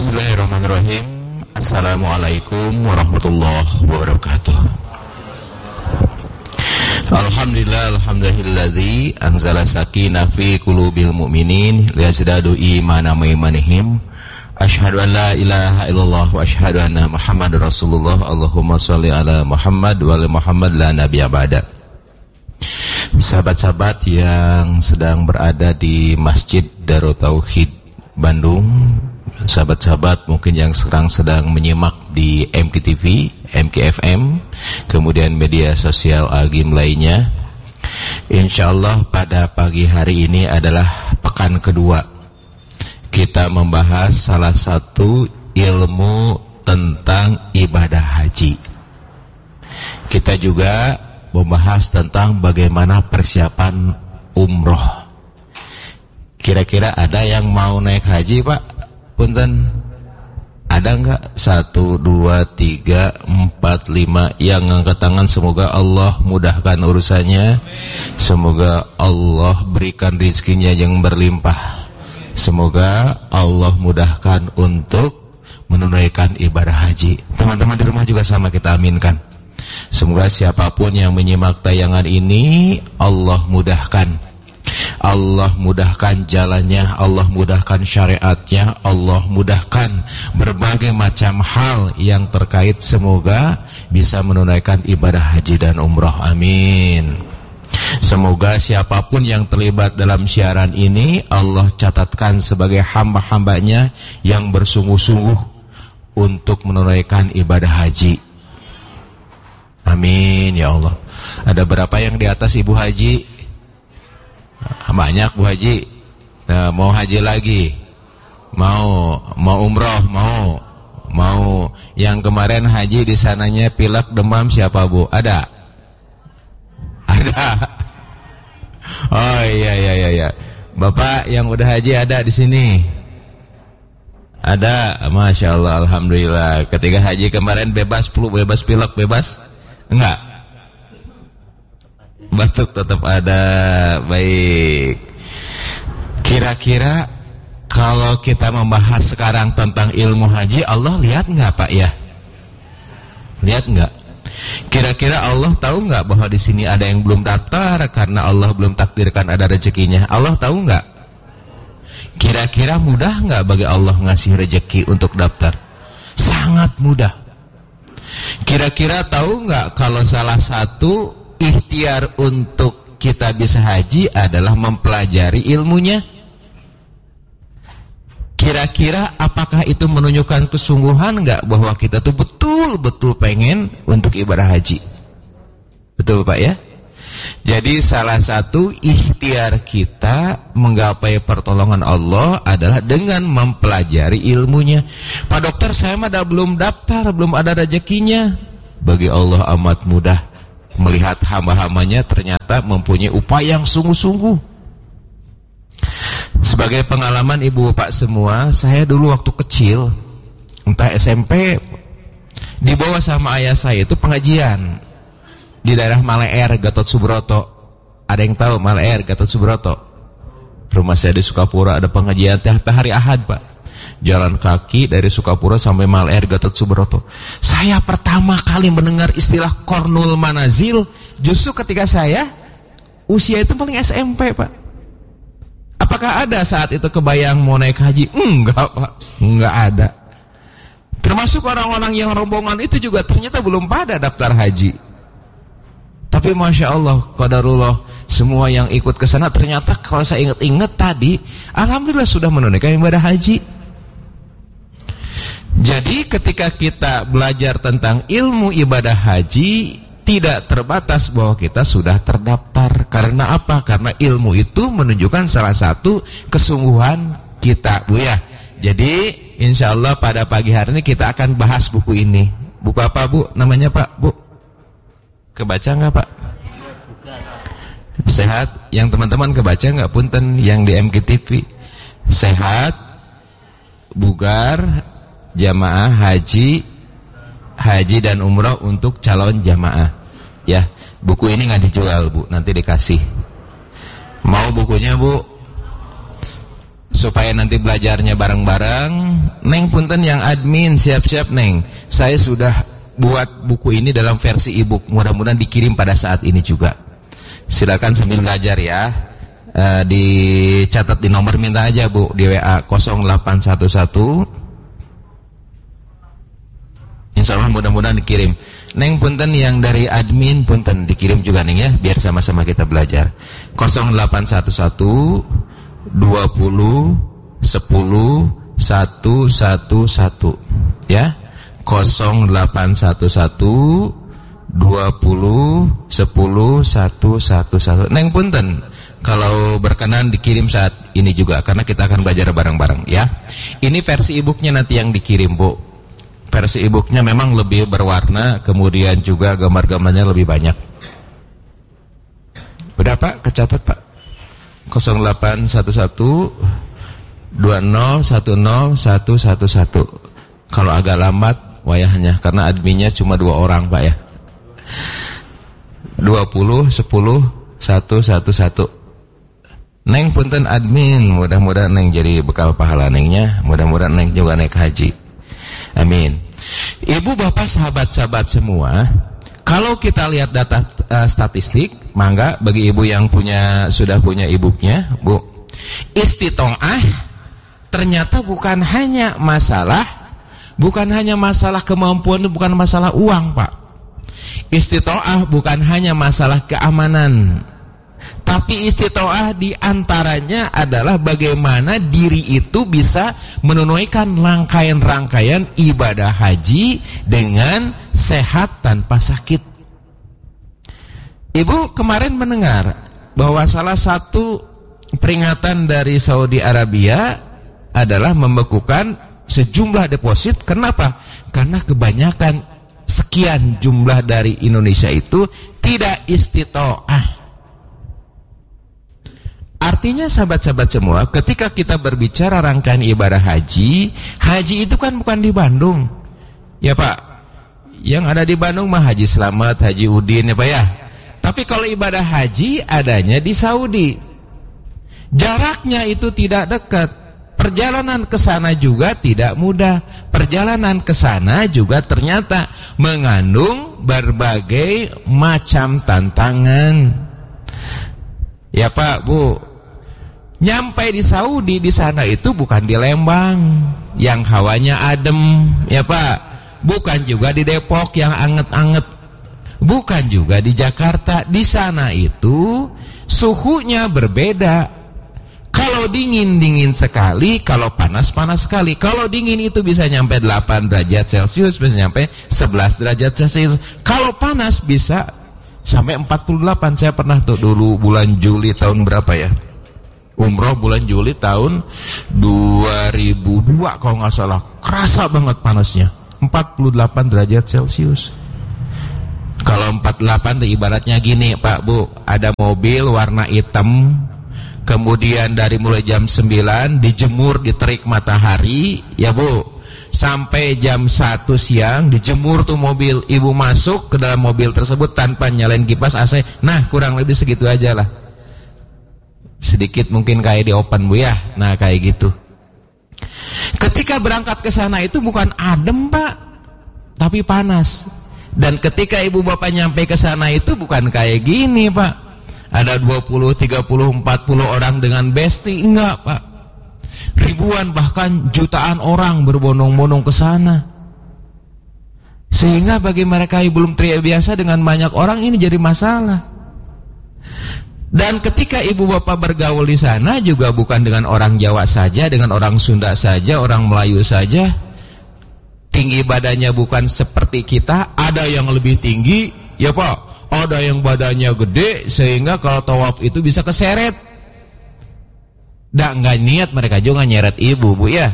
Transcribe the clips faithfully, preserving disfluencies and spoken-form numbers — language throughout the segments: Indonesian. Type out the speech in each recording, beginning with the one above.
Bismillahirrahmanirrahim. Assalamualaikum warahmatullahi wabarakatuh. Alhamdulillah, alhamdulillahilladzi anzala sakinah fi qulubil mu'minin liyazdadu imanan ma imanihim. Asyhadu an la ilaha illallah wa asyhadu anna Muhammadar Rasulullah. Allahumma shalli ala Muhammad wa ala Muhammad la nabiyya ba'da. Sahabat-sahabat yang sedang berada di Masjid Darut Tauhid Bandung, sahabat-sahabat mungkin yang sekarang sedang menyimak di M K T V, M K F M, kemudian media sosial Agim lainnya. Insyaallah pada pagi hari ini adalah pekan kedua. Kita membahas salah satu ilmu tentang ibadah haji. Kita juga membahas tentang bagaimana persiapan umroh. Kira-kira ada yang mau naik haji, Pak? Punten, ada enggak? Satu, dua, tiga, empat, lima yang ngangkat tangan. Semoga Allah mudahkan urusannya. Semoga Allah berikan rezekinya yang berlimpah. Semoga Allah mudahkan untuk menunaikan ibadah haji. Teman-teman di rumah juga sama, kita aminkan. Semoga siapapun yang menyimak tayangan ini Allah mudahkan. Allah mudahkan jalannya, Allah mudahkan syariatnya, Allah mudahkan berbagai macam hal yang terkait, semoga bisa menunaikan ibadah haji dan umroh, amin. Semoga siapapun yang terlibat dalam siaran ini Allah catatkan sebagai hamba-hambanya yang bersungguh-sungguh untuk menunaikan ibadah haji, amin ya Allah. Ada berapa yang di atas ibu haji? Banyak Bu Haji. Nah, mau haji lagi, mau mau umroh, mau mau yang kemarin haji di sananya pilek demam siapa Bu? Ada? Ada. Oh iya iya iya iya. Bapak yang udah haji ada di sini? Ada, masya Allah, alhamdulillah. Ketika haji kemarin bebas flu, bebas pilek, bebas? Enggak. Batuk tetap ada. Baik. Kira-kira kalau kita membahas sekarang tentang ilmu haji, Allah lihat nggak Pak ya? Lihat nggak? Kira-kira Allah tahu nggak bahwa di sini ada yang belum daftar karena Allah belum takdirkan ada rezekinya? Allah tahu nggak? Kira-kira mudah nggak bagi Allah ngasih rezeki untuk daftar? Sangat mudah. Kira-kira tahu nggak kalau salah satu ikhtiar untuk kita bisa haji adalah mempelajari ilmunya? Kira-kira apakah itu menunjukkan kesungguhan enggak bahwa kita tuh betul-betul pengen untuk ibadah haji? Betul Pak ya? Jadi salah satu ikhtiar kita menggapai pertolongan Allah adalah dengan mempelajari ilmunya. Pak dokter, saya mah belum daftar, belum ada rezekinya. Bagi Allah amat mudah melihat hamba-hambanya ternyata mempunyai upaya yang sungguh-sungguh. Sebagai pengalaman ibu bapak semua, saya dulu waktu kecil, entah S M P, dibawa sama ayah saya itu pengajian di daerah Maleer, Gatot Subroto. Ada yang tahu Maleer, Gatot Subroto? Rumah saya di Sukapura, ada pengajian tiap hari Ahad Pak. Jalan kaki dari Sukapura sampai Maleer, Gatot Subroto. Saya pertama kali mendengar istilah Kornul Manazil justru ketika saya usia itu paling S M P Pak. Apakah ada saat itu kebayang mau naik haji? Enggak Pak, enggak ada. Termasuk orang-orang yang rombongan itu juga ternyata belum pada daftar haji. Tapi Masya Allah, qadarullah, semua yang ikut ke sana ternyata kalau saya ingat-ingat tadi, alhamdulillah sudah menunaikan ibadah haji. Jadi ketika kita belajar tentang ilmu ibadah haji, tidak terbatas bahwa kita sudah terdaftar. Karena apa? Karena ilmu itu menunjukkan salah satu kesungguhan kita Bu ya. Jadi insya Allah pada pagi hari ini kita akan bahas buku ini. Buku apa Bu? Namanya Pak Bu? Kebaca nggak Pak? Sehat? Yang teman-teman kebaca nggak punten yang di M K T V? Sehat, bugar, jamaah haji, haji dan umroh untuk calon jamaah. Ya, buku ini nggak dijual Bu, nanti dikasih. Mau bukunya Bu? supaya nanti belajarnya bareng-bareng. Neng punten yang admin, siap-siap Neng. Saya sudah buat buku ini dalam versi e-book, mudah-mudahan dikirim pada saat ini juga. Silakan sambil belajar ya. Uh, dicatat di nomor minta aja Bu, di W A nol delapan satu satu. Insya Allah mudah-mudahan dikirim. Neng punten yang dari admin punten dikirim juga Neng ya, biar sama-sama kita belajar. nol delapan satu satu dua nol sepuluh satu satu satu ya. nol delapan satu satu dua nol sepuluh satu satu satu. Neng punten kalau berkenan dikirim saat ini juga, karena kita akan belajar bareng-bareng ya. Ini versi e-booknya nanti yang dikirim Bu. Versi e-booknya memang lebih berwarna, kemudian juga gambar-gambarnya lebih banyak. Udah Pak, kecatat Pak. nol delapan satu satu dua nol satu nol satu satu satu. Kalau agak lambat wayahnya, karena adminnya cuma dua orang Pak ya. dua nol sepuluh satu satu satu. Neng punten admin, mudah-mudahan Neng jadi bekal pahala Nengnya, mudah-mudahan Neng juga naik haji. Amin. Ibu bapak sahabat-sahabat semua, kalau kita lihat data uh, statistik, mangga bagi ibu yang punya sudah punya e-booknya, Bu, istitoah ternyata bukan hanya masalah, bukan hanya masalah kemampuan, bukan masalah uang Pak. Istitoah bukan hanya masalah keamanan, tapi istitoah diantaranya adalah bagaimana diri itu bisa menunaikan rangkaian-rangkaian ibadah haji dengan sehat tanpa sakit. Ibu kemarin mendengar bahwa salah satu peringatan dari Saudi Arabia adalah membekukan sejumlah deposit. Kenapa? Karena kebanyakan sekian jumlah dari Indonesia itu tidak istitoah. Artinya sahabat-sahabat semua, ketika kita berbicara rangkaian ibadah haji, haji itu kan bukan di Bandung ya Pak. Yang ada di Bandung mah Haji Slamet, Haji Udin ya Pak ya. Tapi kalau ibadah haji adanya di Saudi, jaraknya itu tidak dekat. Perjalanan ke sana juga tidak mudah. Perjalanan ke sana juga ternyata mengandung berbagai macam tantangan. Ya Pak, Bu. Nyampai di Saudi di sana itu bukan di Lembang yang hawanya adem, ya Pak. Bukan juga di Depok yang anget-anget. Bukan juga di Jakarta. Di sana itu suhunya berbeda. Kalau dingin dingin sekali, kalau panas panas sekali. Kalau dingin itu bisa nyampe delapan derajat Celcius, bisa nyampe sebelas derajat Celcius. Kalau panas bisa sampai empat puluh delapan. Saya pernah tuh dulu bulan Juli tahun berapa ya? Umroh bulan Juli tahun dua ribu dua kalau nggak salah. Kerasa banget panasnya, empat puluh delapan derajat Celcius. Kalau empat puluh delapan itu ibaratnya gini Pak Bu, ada mobil warna hitam, kemudian dari mulai jam sembilan dijemur di terik matahari ya Bu, sampai jam satu siang dijemur tuh mobil. Ibu masuk ke dalam mobil tersebut tanpa nyalain kipas A C. Nah kurang lebih segitu aja lah, sedikit mungkin kayak di open Bu ya. Nah kayak gitu. Ketika berangkat ke sana itu bukan adem Pak, tapi panas. Dan ketika ibu bapak nyampe ke sana itu bukan kayak gini Pak, ada dua puluh, tiga puluh, empat puluh orang dengan besti. Enggak Pak, ribuan bahkan jutaan orang berbondong-bondong ke sana. Sehingga bagi mereka yang belum terbiasa dengan banyak orang ini jadi masalah. Dan ketika ibu bapak bergaul di sana juga bukan dengan orang Jawa saja, dengan orang Sunda saja, orang Melayu saja. Tinggi badannya bukan seperti kita, ada yang lebih tinggi, ya Pak. Ada yang badannya gede sehingga kalau tawaf itu bisa keseret. Dah nggak niat mereka juga nyeret ibu Bu ya.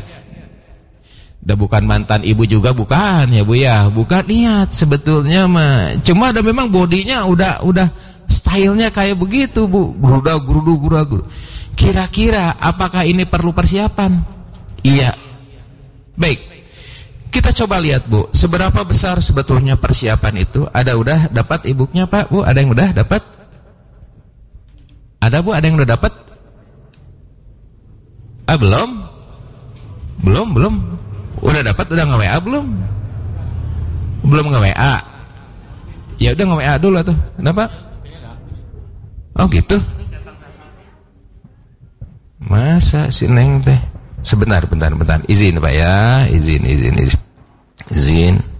Dah bukan mantan ibu juga bukan ya Bu ya, bukan niat sebetulnya mah. Cuma ada memang bodinya udah udah stylenya kayak begitu Bu, geruda gerudu gerudu. Kira-kira apakah ini perlu persiapan? Iya. Baik. Kita coba lihat Bu, seberapa besar sebetulnya persiapan itu. Ada udah dapat e-booknya Pak Bu? Ada yang udah dapat? Ada Bu? Ada yang udah dapat? Ah belum? Belum, belum. Udah dapat, udah nge-W A belum? Belum nge-W A. Ya udah nge-W A dulu tuh. Kenapa? Oh gitu. Masa si Neng teh? Sebentar, bentar, bentar. Izin Pak ya, izin, izin, izin. Izin.